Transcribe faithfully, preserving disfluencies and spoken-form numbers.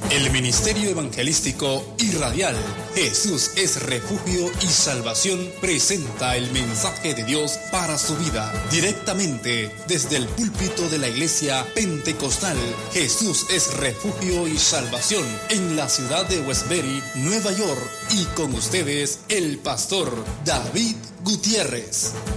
El Ministerio Evangelístico y Radial Jesús es Refugio y Salvación presenta el mensaje de Dios para su vida, directamente desde el púlpito de la Iglesia Pentecostal Jesús es Refugio y Salvación en la ciudad de Westbury, Nueva York, y con ustedes el pastor David Gutiérrez.